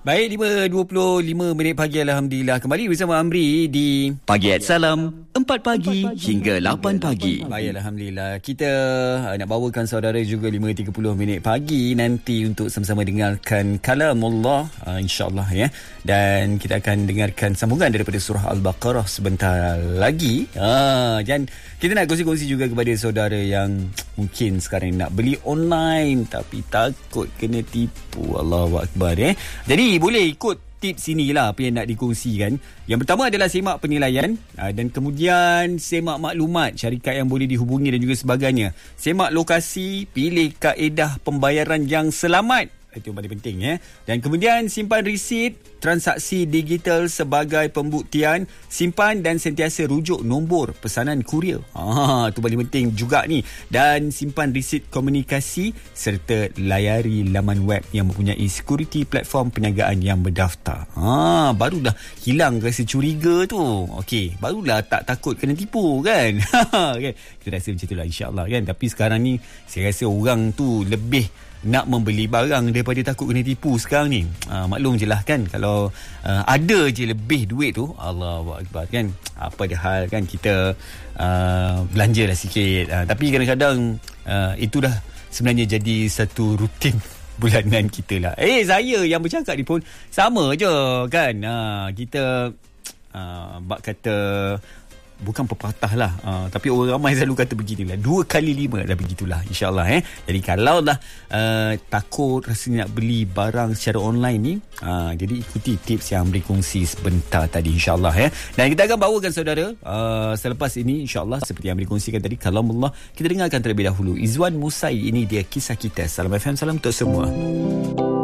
Baik, 5.25 minit pagi, Alhamdulillah. Kembali bersama Amri di Pagi at Salam, 4 pagi hingga 8 pagi. Baik, Alhamdulillah. Kita nak bawakan saudara juga 5.30 minit pagi nanti untuk sama-sama dengarkan kalamullah, insyaAllah ya. Dan kita akan dengarkan sambungan daripada surah Al-Baqarah sebentar lagi. Dan kita nak kongsi-kongsi juga kepada saudara yang mungkin sekarang nak beli online tapi takut kena tipu. Allahu Akbar ya. Jadi boleh ikut tips inilah apa yang nak dikongsikan. Yang pertama adalah semak penilaian dan kemudian semak maklumat syarikat yang boleh dihubungi dan juga sebagainya. Semak lokasi, pilih kaedah pembayaran yang selamat. Itu yang paling penting ya. Dan kemudian simpan resit transaksi digital sebagai pembuktian, simpan dan sentiasa rujuk nombor pesanan kurier. Itu paling penting juga ni. Dan simpan resit komunikasi serta layari laman web yang mempunyai security platform perniagaan yang berdaftar. Barulah hilang rasa curiga tu. Okey, barulah tak takut kena tipu kan. Okay. Kita rasa macam itulah insya-Allah kan. Tapi sekarang ni saya rasa orang tu lebih nak membeli barang daripada takut kena tipu sekarang ni. Maklum je lah kan, kalau ada je lebih duit tu, Allahu Akbar kan. Apa dah hal kan kita belanja lah sikit. Tapi kadang-kadang itu dah sebenarnya jadi satu rutin bulanan kita lah. Saya yang bercakap ni pun sama je kan. Kita bak kata bukan pepatah lah, tapi orang ramai selalu kata beginilah, 2 kali 5 dah begitulah insyaAllah. Jadi kalau dah takut rasanya nak beli barang secara online ni, jadi ikuti tips yang Amri kongsi sebentar tadi insyaAllah Dan kita akan bawakan saudara selepas ini insyaAllah seperti yang Amri kongsikan tadi kalamullah. Kita dengarkan terlebih dahulu Izwan Musai, ini dia kisah kita. Salam FM, salam untuk semua.